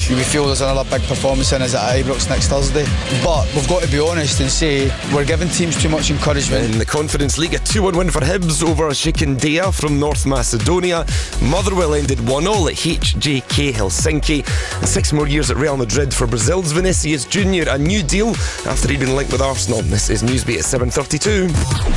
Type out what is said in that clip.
We feel there's another big performance in us at Ibrox next Thursday. But we've got to be honest and say we're giving teams too much encouragement. In the Conference League, a 2-1 win for Hibs over Shikindea from North Macedonia. Motherwell ended 1-1 at HJK Helsinki. And 6 more years at Real Madrid for Brazil's Vinicius Junior, a new deal after he'd been linked with Arsenal. This is Newsbeat at 7:32.